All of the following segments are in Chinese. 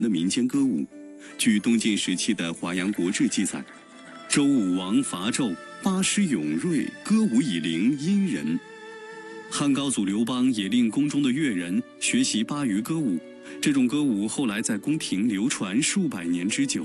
的民间歌舞。据东晋时期的《华阳国志》记载，周武王伐纣，八师勇锐，歌舞以灵殷人。汉高祖刘邦也令宫中的乐人学习巴渝歌舞，这种歌舞后来在宫廷流传数百年之久。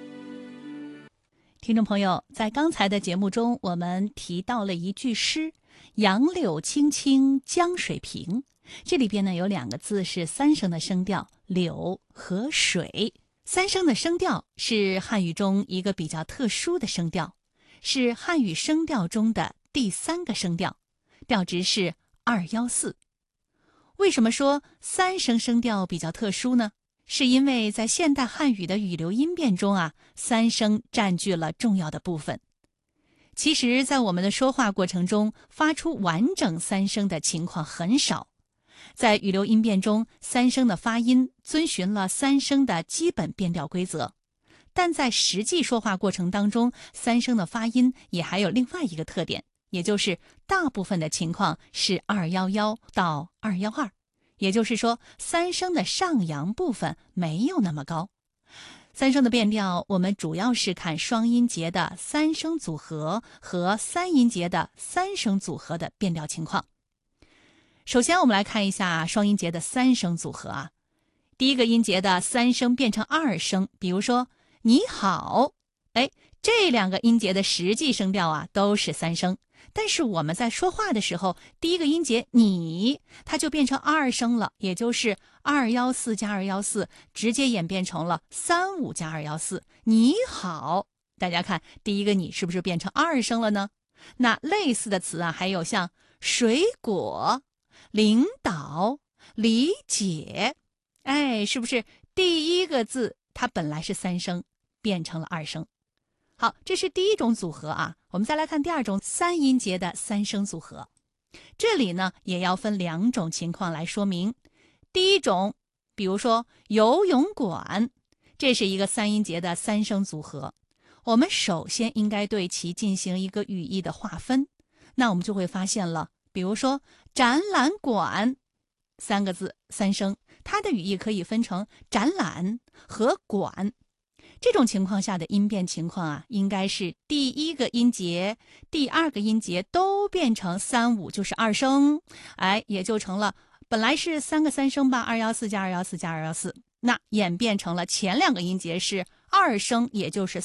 听众朋友，在刚才的节目中，我们提到了一句诗：“杨柳青青江水平”。这里边呢有两个字是三声的声调，柳和水。三声的声调是汉语中一个比较特殊的声调，是汉语声调中的第三个声调，调值是214。为什么说三声声调比较特殊呢？是因为在现代汉语的语流音变中啊，三声占据了重要的部分。其实在我们的说话过程中，发出完整三声的情况很少。在语流音变中，三声的发音遵循了三声的基本变调规则，但在实际说话过程当中，三声的发音也还有另外一个特点，也就是大部分的情况是211到212。也就是说，三声的上扬部分没有那么高。三声的变调，我们主要是看双音节的三声组合和三音节的三声组合的变调情况。首先，我们来看一下双音节的三声组合啊。第一个音节的三声变成二声，比如说“你好”，这两个音节的实际声调啊都是三声。但是我们在说话的时候，第一个音节你，它就变成二声了，也就是214加214，直接演变成了35加214。你好，大家看第一个你是不是变成二声了呢？那类似的词啊，还有像水果、领导、理解，是不是第一个字它本来是三声，变成了二声？好，这是第一种组合啊。我们再来看第二种三音节的三声组合。这里呢也要分两种情况来说明。第一种，比如说游泳馆，这是一个三音节的三声组合。我们首先应该对其进行一个语义的划分。那我们就会发现了，比如说展览馆三个字三声，它的语义可以分成展览和馆。这种情况下的音变情况啊，应该是第一个音节、第二个音节都变成35，就是二声，也就成了本来是三个三声吧，214加214加214，那演变成了前两个音节是二声，也就是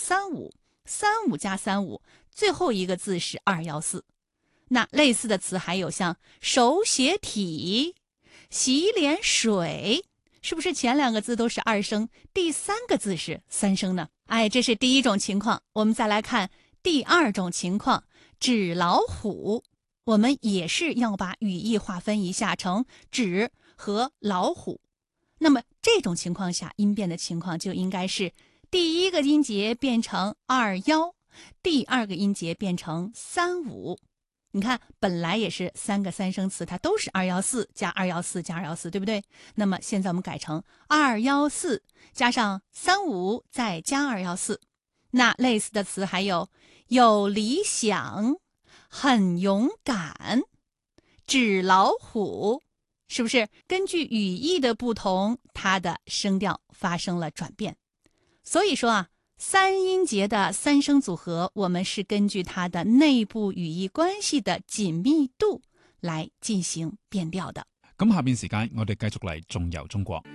35加35，最后一个字是214。那类似的词还有像手写体、洗脸水，是不是前两个字都是二声，第三个字是三声呢？这是第一种情况。我们再来看第二种情况，纸老虎，我们也是要把语义划分一下成纸和老虎。那么这种情况下，音变的情况就应该是第一个音节变成21，第二个音节变成35。你看，本来也是三个三声词，它都是214加214加214，对不对？那么现在我们改成214加上35再加214。那类似的词还有有理想、很勇敢、纸老虎，是不是根据语义的不同，它的声调发生了转变？所以说啊，三音节的三声组合，我们是根据它的内部语义關係的緊密度來進行變調的。 咁下邊時間，我哋繼續嚟縱遊中國。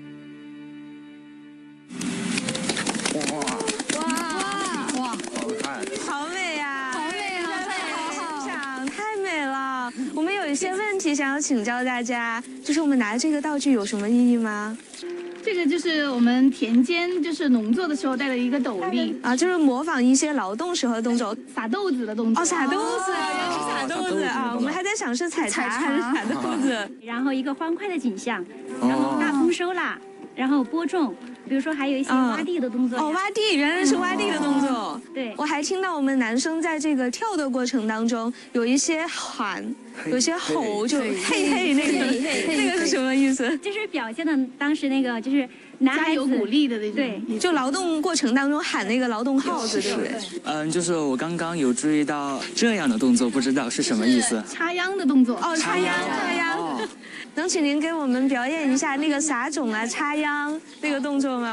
哇，好美啊！好美啊！现场太美了。我们有一些问题想要请教大家，就是我们拿这个道具有什么意义吗？ 这个就是我们田间就是农作的时候戴的一个斗笠啊，就是模仿一些劳动时候的动作， 撒豆子的动作。 撒豆子，原来是撒豆子啊！我们还在想是采茶还是撒豆子。 然后一个欢快的景象，然后大丰收啦，然后播种，比如说还有一些挖地的动作。 挖地，原来是挖地的动作。 对， 我还听到我们男生在这个跳的过程当中有一些喊，有些吼，就嘿嘿那个是什么意思？ 就是表现的当时那个就是男孩子有鼓励的那种。 对， 就劳动过程当中喊那个劳动号子，对不对？ 就是我刚刚有注意到这样的动作，不知道是什么意思。 插秧的动作。 插秧。 能请您给我们表演一下那个撒种啊、插秧那个动作吗？